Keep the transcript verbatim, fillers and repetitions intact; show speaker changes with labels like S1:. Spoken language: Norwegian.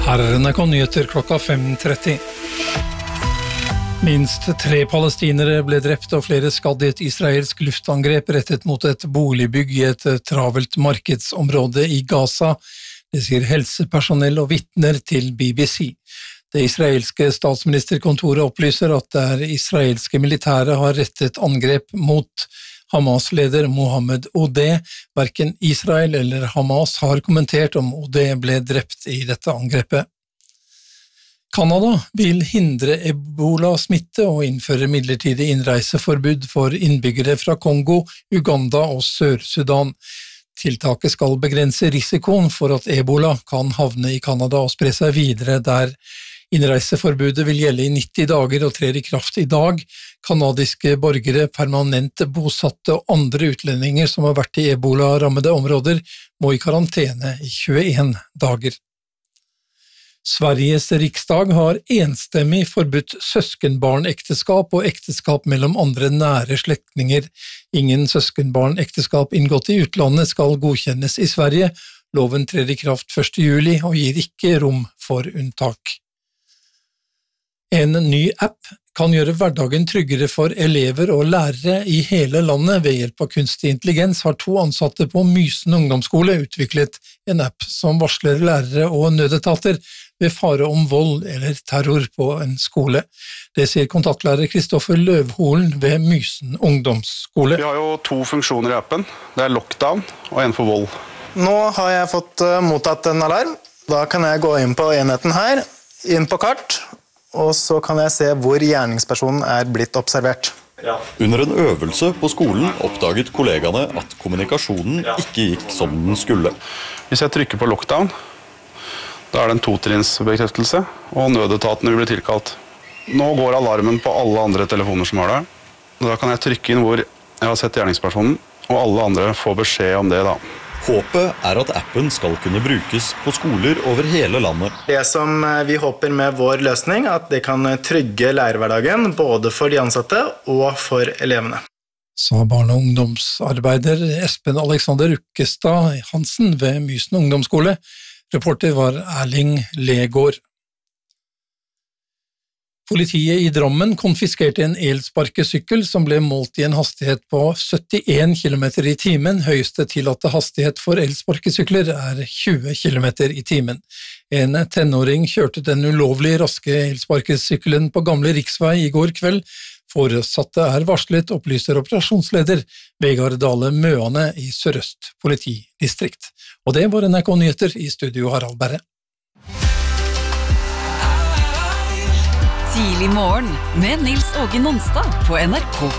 S1: Her er N R K Nyheter klokka fem tretti. Minst tre palestinere ble drept og flere skadd i et israelsk luftangrep rettet mot et boligbygg i et travelt markedsområde i Gaza. Det sier helsepersonell og vitner til B B C. Det israelske statsministerkontoret opplyser at det er israelske militære har rettet angrep mot Hamas-leder Mohammed Odeh. Hverken Israel eller Hamas har kommentert om Odeh ble drept i dette angrepet. Kanada vil hindre ebola-smitte og innføre midlertidig innreiseforbud for innbyggere fra Kongo, Uganda og Sør-Sudan. Tiltaket skal begrense risikoen for at ebola kan havne i Kanada og spre seg videre der. Innreiseforbudet vil gjelde i nitti dager og trer i kraft i dag. Kanadiske borgere, permanent bosatte og andre utlendinger som har vært i ebola-rammede områder må i karantene i tjueen dager. Sveriges riksdag har enstemmig forbudt søskenbarnekteskap og ekteskap mellom andre nære slektninger. Ingen søskenbarnekteskap inngått i utlandet skal godkjennes i Sverige. Loven trer i kraft første juli og gir ikke rom for unntak. En ny app kan gjøre hverdagen tryggere for elever og lærere i hele landet. Ved hjelp av kunstig intelligens har to ansatte på Mysen ungdomsskole utviklet en app som varsler lærere og nødetater ved fare om vold eller terror på en skole. Det sier kontaktlærer Kristoffer Løvholen ved Mysen ungdomsskole.
S2: Vi har jo to funksjoner i appen. Det er lockdown og en for vold.
S3: Nå har jeg fått mottatt en alarm. Da kan jeg gå inn på enheten her, inn på kart, og så kan jeg se hvor gjerningspersonen er blitt observert.
S4: Ja. Under en øvelse på skolen oppdaget kollegaene at kommunikasjonen ja. ikke gikk som den skulle.
S2: Hvis jeg trykker på lockdown, da er det en totrinnsbekreftelse, og nødetatene vil bli tilkalt. Nå går alarmen på alle andre telefoner som har det. Da kan jeg trykke inn hvor jeg har sett gjerningspersonen, og alle andre får beskjed om det da.
S4: Håpet er at appen skal kunne brukes på skoler over hele landet.
S3: Det som vi håper med vår løsning, at det kan trygge lærerhverdagen både for de ansatte og for elevene.
S1: Sa barne- og ungdomsarbeider Espen Alexander Ukkestad Hansen ved Mysen ungdomsskole. Reporter var Erling Legård. Politiet i Drammen konfiskerte en elsparkesykkel som ble målt i en hastighet på syttien kilometer i timen. Høyeste tillatte hastighet for elsparkesykler er tjue kilometer i timen. En tenåring kjørte den ulovlig raske elsparkesykkelen på gamle riksvei i går kveld. Foresatte er varslet, opplyser operasjonsleder Vegard Dale Møane i Sør-Øst politidistrikt. Og det var N R K Nyheter, i studio Harald Berre.
S5: Tidlig morgen med Nils Åge Nonstad på N R K